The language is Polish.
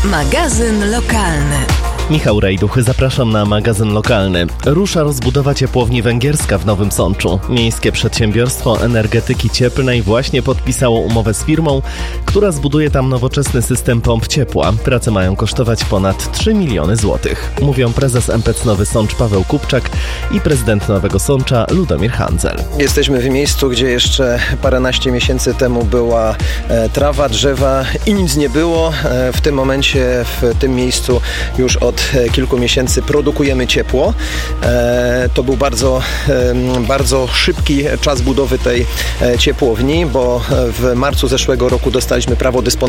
Magazyn lokalny. Michał Rejduch, zapraszam na magazyn lokalny. Rusza rozbudowa ciepłowni Węgierska w Nowym Sączu. Miejskie Przedsiębiorstwo Energetyki Cieplnej właśnie podpisało umowę z firmą, która zbuduje tam nowoczesny system pomp ciepła. Prace mają kosztować ponad 3 miliony złotych. Mówią prezes MPC Nowy Sącz Paweł Kupczak i prezydent Nowego Sącza Ludomir Handzel. Jesteśmy w miejscu, gdzie jeszcze paręnaście miesięcy temu była trawa, drzewa i nic nie było. W tym momencie, w tym miejscu już od kilku miesięcy produkujemy ciepło. To był bardzo szybki czas budowy tej ciepłowni, bo w marcu zeszłego roku dostaliśmy prawo dysponowania